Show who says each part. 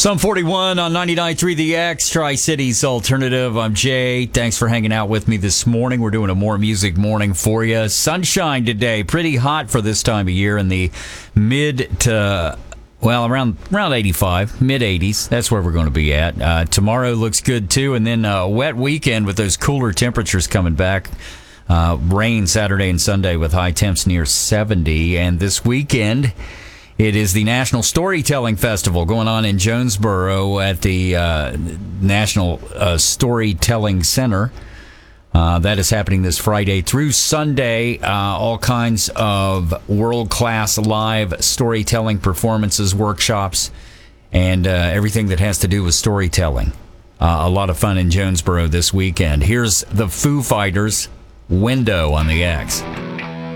Speaker 1: Some 41 on 99.3 The X, Tri-Cities Alternative. I'm Jay. Thanks for hanging out with me this morning. We're doing a more music morning for you. Sunshine today. Pretty hot for this time of year in the mid to, well, around 85, mid-80s. That's where we're going to be at. Tomorrow looks good, too. And then a wet weekend with those cooler temperatures coming back. Rain Saturday and Sunday with high temps near 70. And this weekend, it is the National Storytelling Festival going on in Jonesboro at the National Storytelling Center. That is happening this Friday through Sunday. All kinds of world-class live storytelling performances, workshops, and everything that has to do with storytelling. A lot of fun in Jonesboro this weekend. Here's the Foo Fighters, Window on the X.